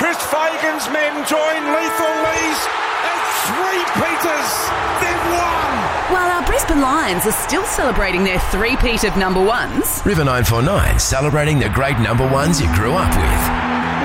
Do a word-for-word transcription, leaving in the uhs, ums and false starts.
Chris Fagan's men join Lethal Lee's at three-peaters. They've won! While our Brisbane Lions are still celebrating their three-peat of number ones, River nine four nine, celebrating the great number ones you grew up with.